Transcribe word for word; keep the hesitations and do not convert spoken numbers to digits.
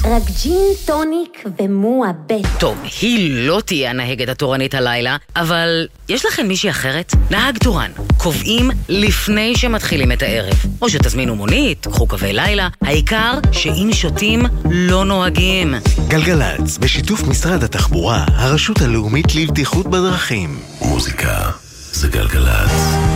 רק ג'ין, טוניק ומועבט. טוב, היא לא תהיה הנהגת התורנית הלילה, אבל יש לכם מישהי אחרת? נהג תורן. קובעים לפני שמתחילים את הערב. או שתזמינו מונית, קחו קווי לילה. העיקר שאם שותים, לא נוהגים. גלגלץ, בשיתוף משרד התחבורה, הרשות הלאומית לבטיחות בדרכים. מוזיקה זה גלגלץ.